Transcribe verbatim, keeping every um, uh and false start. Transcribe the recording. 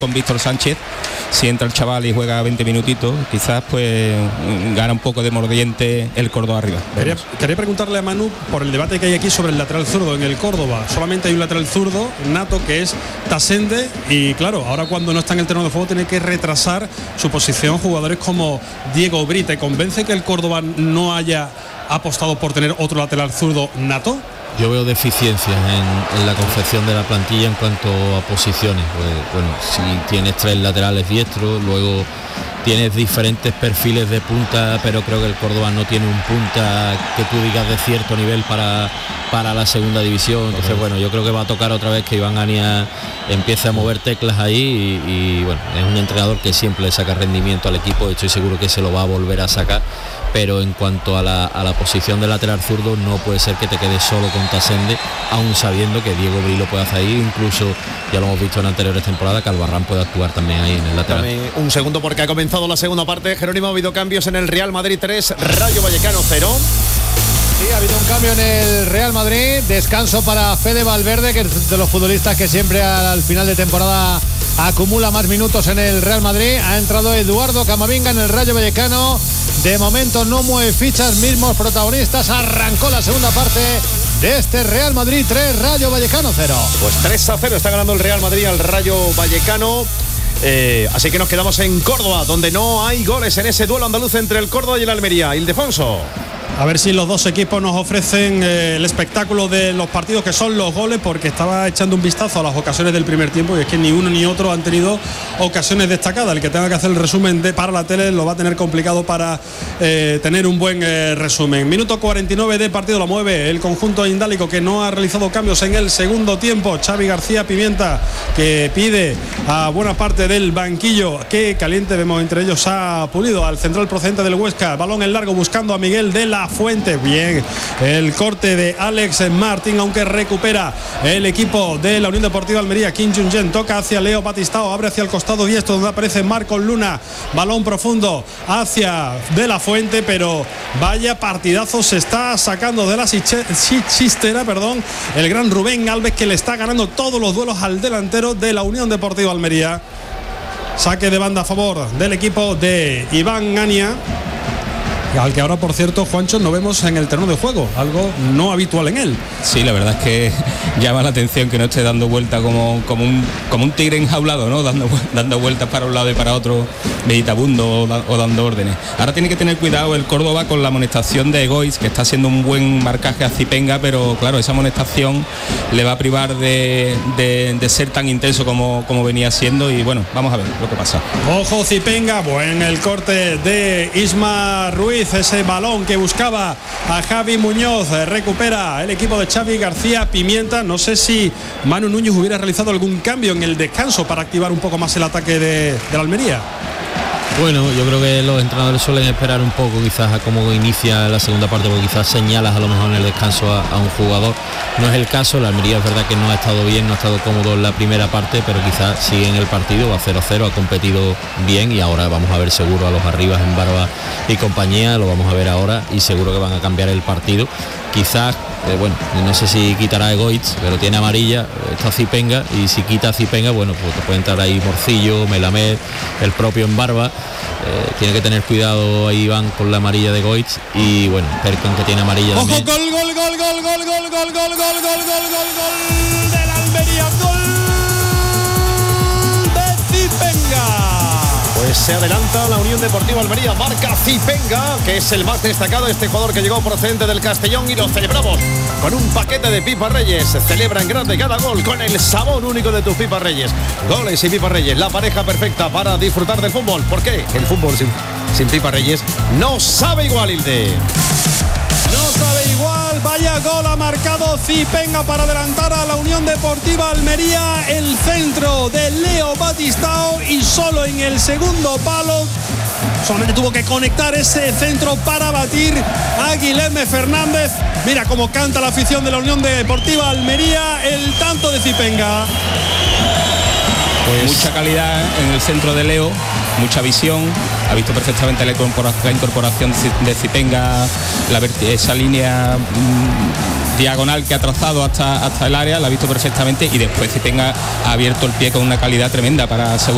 con Víctor Sánchez. Si entra el chaval y juega veinte minutitos, quizás pues gana un poco de mordiente el Córdoba arriba. Quería, quería preguntarle a Manu por el debate que hay aquí sobre el lateral zurdo en el Córdoba. Solamente hay un lateral zurdo nato, que es Tasende, y claro, ahora cuando no está en el terreno de juego tiene que retrasar su posición jugadores como Diego Bri. ¿Te convence que el Córdoba no haya apostado por tener otro lateral zurdo nato? Yo veo deficiencias en, en la confección de la plantilla en cuanto a posiciones. Pues, bueno, si tienes tres laterales diestros, luego tienes diferentes perfiles de punta, pero creo que el Córdoba no tiene un punta que tú digas de cierto nivel para, para la segunda división. Entonces, bueno, yo creo que va a tocar otra vez que Iván Ania empiece a mover teclas ahí y, y bueno, es un entrenador que siempre le saca rendimiento al equipo. Estoy seguro que se lo va a volver a sacar. Pero en cuanto a la, a la posición de lateral zurdo, no puede ser que te quedes solo con Tasende, aún sabiendo que Diego Bri lo puede hacer ahí, incluso ya lo hemos visto en anteriores temporadas, que Albarrán puede actuar también ahí en el lateral. Dame un segundo porque ha comenzado la segunda parte. Jerónimo, ha habido cambios en el Real Madrid tres, Rayo Vallecano cero. Sí, ha habido un cambio en el Real Madrid, descanso para Fede Valverde, que es de los futbolistas que siempre al final de temporada acumula más minutos en el Real Madrid. Ha entrado Eduardo Camavinga en el Rayo Vallecano. De momento no mueve fichas, mismos protagonistas. Arrancó la segunda parte de este Real Madrid tres, Rayo Vallecano cero. Pues tres a cero está ganando el Real Madrid al Rayo Vallecano. Eh, así que nos quedamos en Córdoba, donde no hay goles en ese duelo andaluz entre el Córdoba y el Almería. Ildefonso. A ver si los dos equipos nos ofrecen eh, el espectáculo de los partidos, que son los goles, porque estaba echando un vistazo a las ocasiones del primer tiempo y es que ni uno ni otro han tenido ocasiones destacadas. El que tenga que hacer el resumen de para la tele lo va a tener complicado para eh, tener un buen eh, resumen. Minuto cuarenta y nueve de partido, lo mueve el conjunto indálico, que no ha realizado cambios en el segundo tiempo. Xavi García Pimienta, que pide a buena parte del banquillo que caliente. Vemos entre ellos a Pulido, al central procedente del Huesca. Balón en largo buscando a Miguel de la Fuente. Bien el corte de Alex Martín, aunque recupera el equipo de la Unión Deportiva Almería. Kim Jung-jen toca hacia Leo Batistao, abre hacia el costado diestro donde aparece Marcos Luna. Balón profundo hacia de la Fuente, pero vaya partidazo se está sacando de la chistera, perdón, el gran Rubén Alves, que le está ganando todos los duelos al delantero de la Unión Deportiva Almería. Saque de banda a favor del equipo de Iván Ania, al que ahora, por cierto, Juancho, no vemos en el terreno de juego, algo no habitual en él. Sí, la verdad es que llama la atención que no esté dando vuelta como, como, un, como un tigre enjaulado, ¿no? Dando, dando vueltas para un lado y para otro, meditabundo o, da, o dando órdenes. Ahora tiene que tener cuidado el Córdoba con la amonestación de Egois, que está haciendo un buen marcaje a Zipenga, pero claro, esa amonestación le va a privar de, de, de ser tan intenso como, como venía siendo, y bueno, vamos a ver lo que pasa. Ojo Zipenga, buen el corte de Isma Ruiz. Ese balón que buscaba a Javi Muñoz, recupera el equipo de Xavi García Pimienta. No sé si Manu Núñez hubiera realizado algún cambio en el descanso para activar un poco más el ataque de, de la Almería. Bueno, yo creo que los entrenadores suelen esperar un poco quizás a cómo inicia la segunda parte, porque quizás señalas a lo mejor en el descanso a, a un jugador. No es el caso, la Almería es verdad que no ha estado bien, no ha estado cómodo en la primera parte, pero quizás sigue en el partido, va cero a cero, ha competido bien, y ahora vamos a ver seguro a los Arribas en Barba y compañía, lo vamos a ver ahora, y seguro que van a cambiar el partido. Quizás, eh, bueno, no sé si quitará a Egoitz, pero tiene amarilla, está Zipenga, y si quita a Zipenga, bueno, pues te puede entrar ahí Morcillo, Melamed, el propio en Barba. Eh, tiene que tener cuidado ahí Iván con la amarilla de Goitz, y bueno, Perkan, que tiene amarilla ¡ojo! También. Gol, gol, gol, gol, gol, gol, gol, gol, gol, gol, gol, gol, gol de la Almería, gol de Zipenga. Pues se adelanta la Unión Deportiva Almería, marca Zipenga, que es el más destacado, este jugador que llegó procedente del Castellón, y lo celebramos con un paquete de Pipa Reyes. Celebra en grande cada gol con el sabor único de tus Pipa Reyes. Goles y Pipa Reyes, la pareja perfecta para disfrutar del fútbol. ¿Por qué? El fútbol sin, sin Pipa Reyes no sabe igual, Hilde. No sabe igual, vaya gol ha marcado Zipenga para adelantar a la Unión Deportiva Almería. El centro de Leo Batistao, y solo en el segundo palo solamente tuvo que conectar ese centro para batir a Guilherme Fernández. Mira cómo canta la afición de la Unión Deportiva Almería el tanto de Zipenga. Pues mucha calidad en el centro de Leo, mucha visión, ha visto perfectamente la incorporación, la incorporación de Zipenga, la, esa línea mmm, diagonal que ha trazado hasta, hasta el área, la ha visto perfectamente, y después Zipenga ha abierto el pie con una calidad tremenda para asegurar